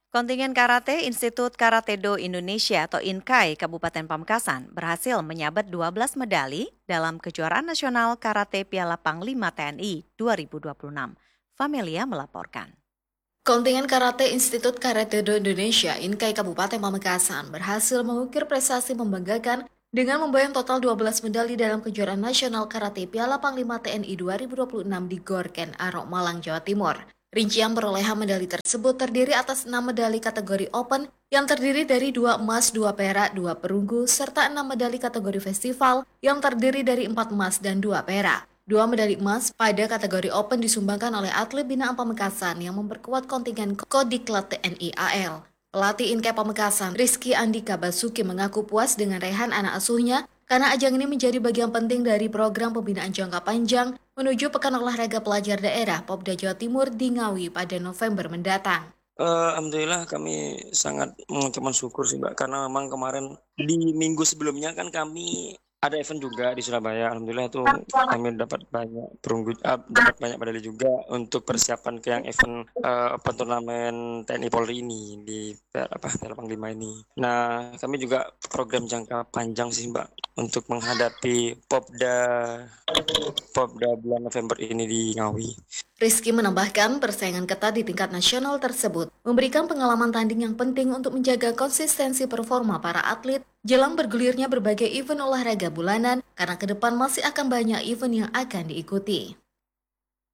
Kontingen Karate Institut Karate-Do Indonesia atau INKAI Kabupaten Pamekasan berhasil menyabet 12 medali dalam kejuaraan nasional Karate Piala Panglima TNI 2026. Familia melaporkan. Kontingen Karate Institut Karate-Do Indonesia INKAI Kabupaten Pamekasan berhasil mengukir prestasi membanggakan dengan membayang total 12 medali dalam kejuaraan nasional Karate Piala Panglima TNI 2026 di Gor Ken Arok, Malang, Jawa Timur. Rincian perolehan medali tersebut terdiri atas 6 medali kategori Open yang terdiri dari 2 emas, 2 perak, 2 perunggu, serta 6 medali kategori festival yang terdiri dari 4 emas dan 2 perak. 2 medali emas pada kategori Open disumbangkan oleh atlet binaan Pamekasan yang memperkuat kontingen Kodiklat TNI AL. Pelatih INKAI Pamekasan, Rizky Andika Basuki mengaku puas dengan raihan anak asuhnya karena ajang ini menjadi bagian penting dari program pembinaan jangka panjang menuju Pekan Olahraga Pelajar Daerah Popda Jawa Timur di Ngawi pada November mendatang. Alhamdulillah kami sangat mengucapkan syukur sih Mbak, karena memang kemarin di minggu sebelumnya kan kami ada event juga di Surabaya. Alhamdulillah itu kami dapat banyak perunggu, dapat banyak medali juga untuk persiapan ke yang event turnamen TNI Polri ini di Piala Panglima ini. Nah, kami juga program jangka panjang sih Mbak untuk menghadapi Popda bulan November ini di Ngawi. Rizky menambahkan persaingan ketat di tingkat nasional tersebut memberikan pengalaman tanding yang penting untuk menjaga konsistensi performa para atlet jelang bergulirnya berbagai event olahraga bulanan karena ke depan masih akan banyak event yang akan diikuti.